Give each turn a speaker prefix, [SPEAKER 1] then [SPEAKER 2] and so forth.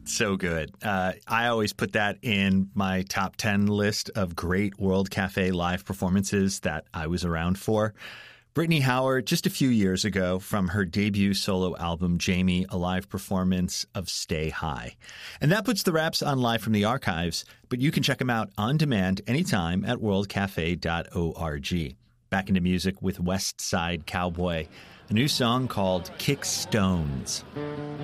[SPEAKER 1] So good. I always put that in my top 10 list of great World Cafe live performances that I was around for. Brittany Howard, just a few years ago, from her debut solo album, Jamie, a live performance of Stay High. And that puts the Wraps on Live from the Archives, but you can check them out on demand anytime at worldcafe.org. Back into music with West Side Cowboy, a new song called Kick Stones.